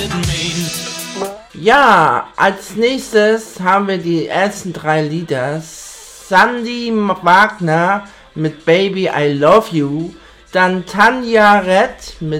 Ja, als nächstes haben wir die ersten 3 Lieder. Sandy Wagner mit Baby I Love You, dann Tanja Rett mit